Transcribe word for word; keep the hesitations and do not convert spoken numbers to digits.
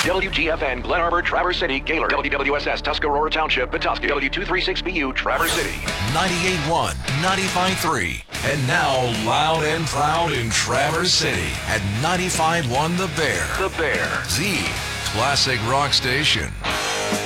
W G F N, Glen Arbor, Traverse City, Gaylord. W W S S, Tuscarora Township, Petoskey. W two thirty-six B U, Traverse City. ninety-eight point one, ninety-five point three. And now loud and proud in Traverse City at ninety-five point one The Bear. The Bear. The classic rock station.